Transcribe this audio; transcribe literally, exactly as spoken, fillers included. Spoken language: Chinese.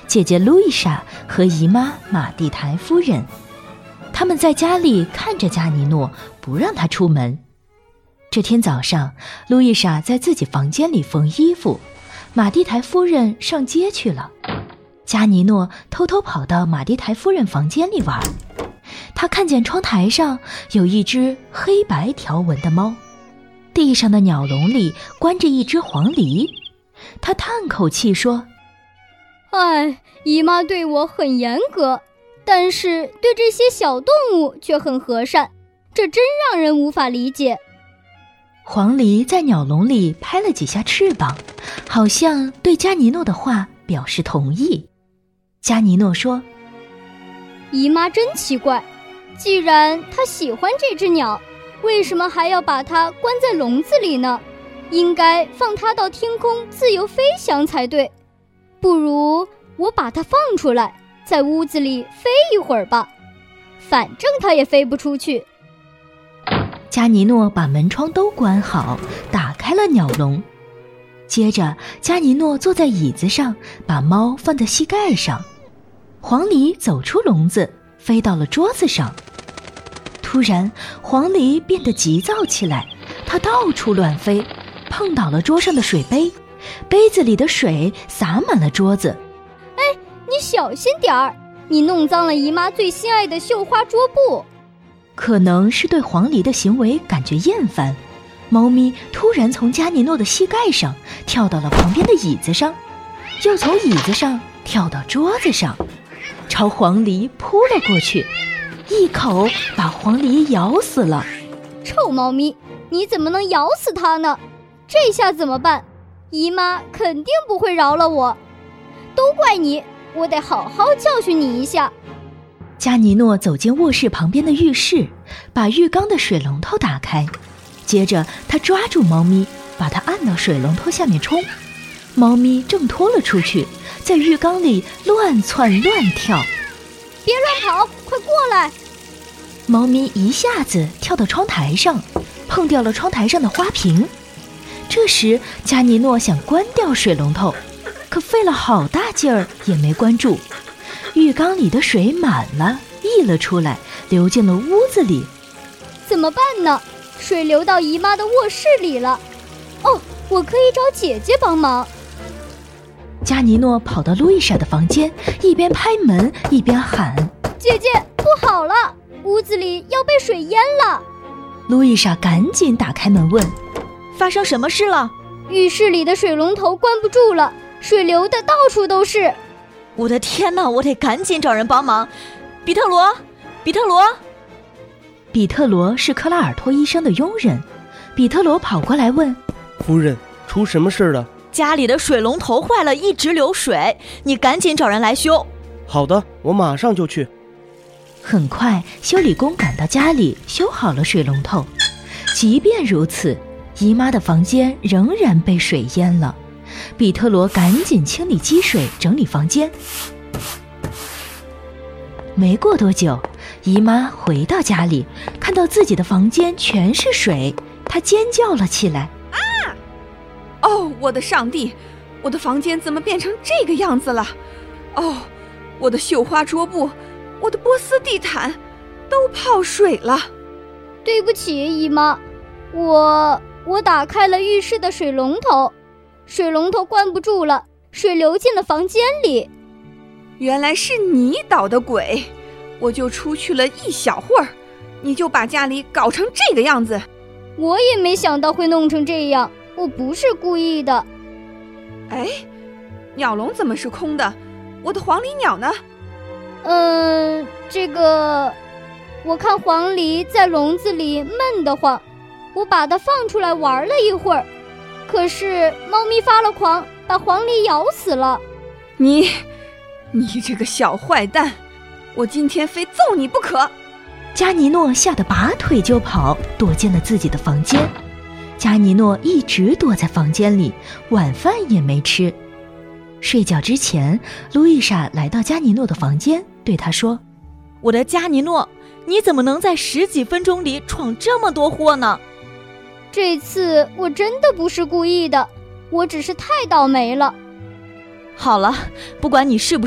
姐姐路易莎和姨妈马蒂台夫人。他们在家里看着加尼诺，不让他出门。这天早上，路易莎在自己房间里缝衣服，马蒂台夫人上街去了。加尼诺偷偷跑到马蒂台夫人房间里玩，他看见窗台上有一只黑白条纹的猫，地上的鸟笼里关着一只黄鹂。他叹口气说： 哎，姨妈对我很严格，但是对这些小动物却很和善，这真让人无法理解。 黄鹂在鸟笼里拍了几下翅膀，好像对加尼诺的话表示同意。加尼诺说： 姨妈真奇怪，既然她喜欢这只鸟，为什么还要把它关在笼子里呢？应该放它到天空自由飞翔才对。不如我把它放出来，在屋子里飞一会儿吧，反正它也飞不出去。 加尼诺把门窗都关好，打开了鸟笼。接着加尼诺坐在椅子上，把猫放在膝盖上。黄鹂走出笼子，飞到了桌子上。突然黄鹂变得急躁起来，它到处乱飞，碰倒了桌上的水杯，杯子里的水洒满了桌子。 哎，你小心点儿，你弄脏了姨妈最心爱的绣花桌布。 可能是对黄鹂的行为感觉厌烦，猫咪突然从加尼诺的膝盖上跳到了旁边的椅子上，又从椅子上跳到桌子上，朝黄鹂扑了过去，一口把黄鹂咬死了。 臭猫咪，你怎么能咬死它呢？这下怎么办？姨妈肯定不会饶了我，都怪你，我得好好教训你一下。 加尼诺走进卧室旁边的浴室，把浴缸的水龙头打开，接着他抓住猫咪，把它按到水龙头下面冲。猫咪挣脱了出去，在浴缸里乱窜乱跳。 别乱跑，快过来！ 猫咪一下子跳到窗台上，碰掉了窗台上的花瓶。这时加尼诺想关掉水龙头，可费了好大劲儿也没关住。浴缸里的水满了，溢了出来，流进了屋子里。 怎么办呢？水流到姨妈的卧室里了。哦，我可以找姐姐帮忙。 加尼诺跑到路易莎的房间，一边拍门一边喊： 姐姐，不好了，屋子里要被水淹了。 路易莎赶紧打开门问：发生什么事了？ 浴室里的水龙头关不住了，水流的到处都是。 我的天哪，我得赶紧找人帮忙。比特罗，比特罗。 比特罗是克拉尔托医生的佣人。比特罗跑过来问： 夫人，出什么事了？ 家里的水龙头坏了，一直流水，你赶紧找人来修。 好的，我马上就去。 很快修理工赶到家里，修好了水龙头。即便如此，姨妈的房间仍然被水淹了。比特罗赶紧清理积水，整理房间。没过多久，姨妈回到家里，看到自己的房间全是水，她尖叫了起来。 啊！哦，我的上帝，我的房间怎么变成这个样子了？哦，我的绣花桌布，我的波斯地毯都泡水了。 对不起，姨妈，我我打开了浴室的水龙头，水龙头关不住了，水流进了房间里。 原来是你捣的鬼，我就出去了一小会儿，你就把家里搞成这个样子。 我也没想到会弄成这样，我不是故意的。 哎，鸟笼怎么是空的？我的黄鹂鸟呢？ 嗯，这个，我看黄鹂在笼子里闷得慌，我把它放出来玩了一会儿，可是猫咪发了狂，把黄鹂咬死了。 你，你这个小坏蛋，我今天非揍你不可！ 加尼诺吓得拔腿就跑，躲进了自己的房间。加尼诺一直躲在房间里，晚饭也没吃。睡觉之前，路易莎来到加尼诺的房间，对他说： 我的加尼诺，你怎么能在十几分钟里闯这么多祸呢？ 这次我真的不是故意的，我只是太倒霉了。 好了，不管你是不是